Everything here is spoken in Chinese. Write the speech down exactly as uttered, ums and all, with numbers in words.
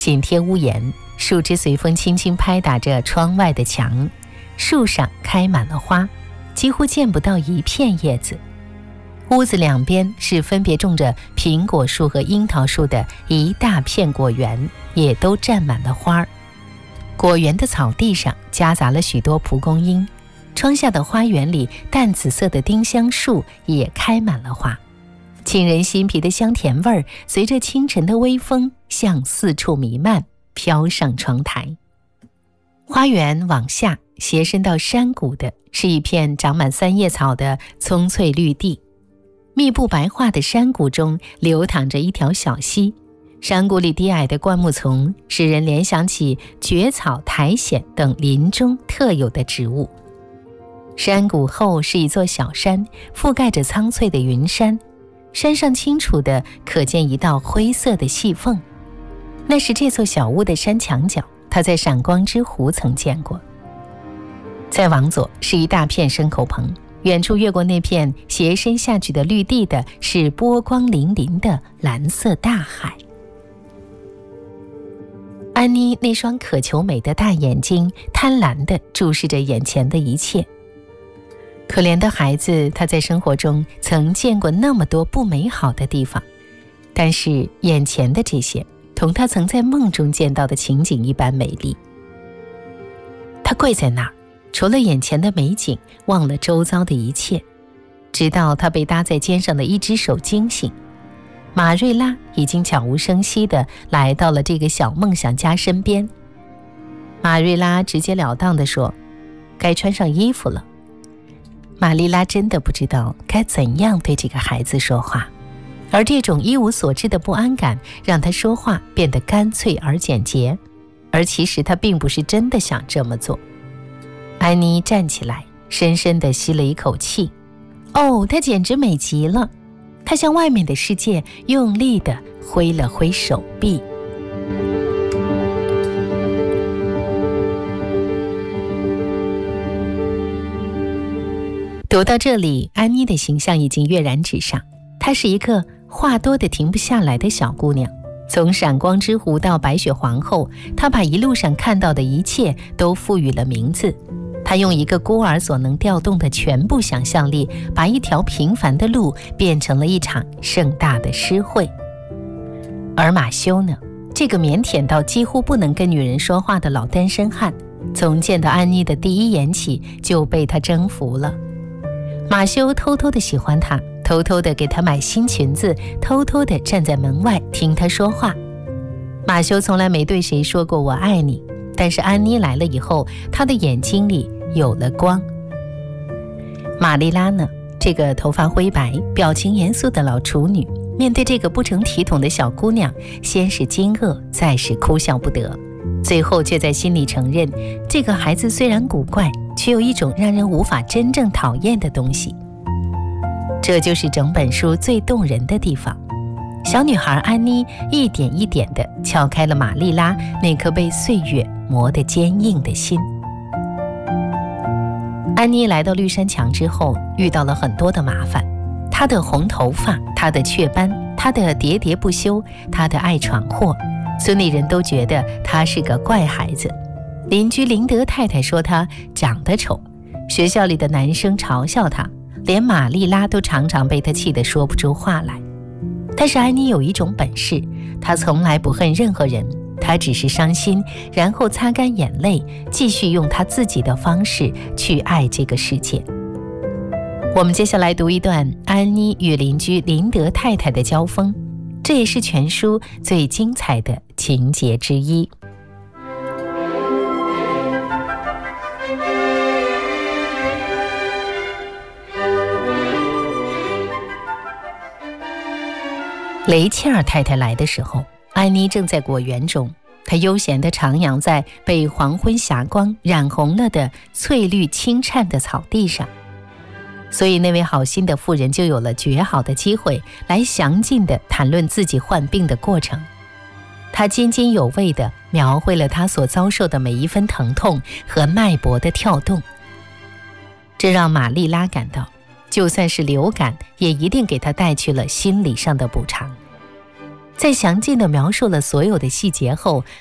紧贴屋檐，树枝随风轻轻拍打着窗外的墙，树上开满了花，几乎见不到一片叶子。屋子两边是分别种着苹果树和樱桃树的一大片果园，也都占满了花儿。果园的草地上夹杂了许多蒲公英，窗下的花园里淡紫色的丁香树也开满了花，沁人心脾的香甜味儿随着清晨的微风向四处弥漫，飘上窗台。花园往下斜伸到山谷的是一片长满三叶草的葱翠绿地，密布白桦的山谷中流淌着一条小溪，山谷里低矮的灌木丛使人联想起蕨草、苔藓等林中特有的植物。山谷后是一座小山，覆盖着苍翠的云山，山上清楚地可见一道灰色的细缝，那是这座小屋的山墙角，他在闪光之湖曾见过。再往左是一大片牲口棚，远处越过那片斜伸下去的绿地的是波光粼粼的蓝色大海。安妮那双渴求美的大眼睛贪婪地注视着眼前的一切。可怜的孩子，他在生活中曾见过那么多不美好的地方，但是眼前的这些同他曾在梦中见到的情景一般美丽。他跪在那儿，除了眼前的美景，忘了周遭的一切，直到他被搭在肩上的一只手惊醒。马瑞拉已经悄无声息地来到了这个小梦想家身边。马瑞拉直截了当地说：“该穿上衣服了。”玛丽拉真的不知道该怎样对这个孩子说话，而这种一无所知的不安感让他说话变得干脆而简洁，而其实他并不是真的想这么做。安妮站起来，深深地吸了一口气。哦，她简直美极了！她向外面的世界用力地挥了挥手臂。读到这里，安妮的形象已经跃然纸上。她是一个话多得停不下来的小姑娘，从闪光之湖到白雪皇后，她把一路上看到的一切都赋予了名字。她用一个孤儿所能调动的全部想象力，把一条平凡的路变成了一场盛大的诗会。而马修呢，这个腼腆到几乎不能跟女人说话的老单身汉，从见到安妮的第一眼起就被她征服了。马修偷偷地喜欢她，偷偷地给她买新裙子，偷偷地站在门外听她说话。马修从来没对谁说过我爱你，但是安妮来了以后，她的眼睛里有了光。玛丽拉呢，这个头发灰白、表情严肃的老处女，面对这个不成体统的小姑娘，先是惊愕，再是哭笑不得，最后却在心里承认，这个孩子虽然古怪，却有一种让人无法真正讨厌的东西。这就是整本书最动人的地方。小女孩安妮一点一点地撬开了玛丽拉那颗被岁月磨得坚硬的心。安妮来到绿山墙之后，遇到了很多的麻烦。她的红头发，她的雀斑，她的喋喋不休，她的爱闯祸，村里人都觉得她是个怪孩子。邻居林德太太说她长得丑，学校里的男生嘲笑她，连玛丽拉都常常被她气得说不出话来。但是安妮有一种本事，她从来不恨任何人，她只是伤心，然后擦干眼泪，继续用她自己的方式去爱这个世界。我们接下来读一段安妮与邻居林德太太的交锋，这也是全书最精彩的情节之一。雷切尔太太来的时候，安妮正在果园中，她悠闲地徜徉在被黄昏霞光染红了的翠绿青颤的草地上，所以那位好心的妇人就有了绝好的机会来详尽地谈论自己患病的过程。她津津有味地描绘了她所遭受的每一分疼痛和脉搏的跳动，这让玛丽拉感到，就算是流感，也一定给她带去了心理上的补偿。 在详尽地描述了所有的细节后，